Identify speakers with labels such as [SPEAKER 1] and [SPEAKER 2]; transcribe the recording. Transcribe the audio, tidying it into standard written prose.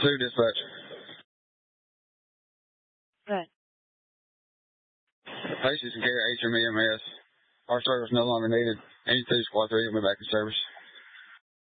[SPEAKER 1] 2 dispatch.
[SPEAKER 2] Good.
[SPEAKER 1] Patients can carry HMEMS. Our service no longer needed. Any 2 squad 3 will be back in service.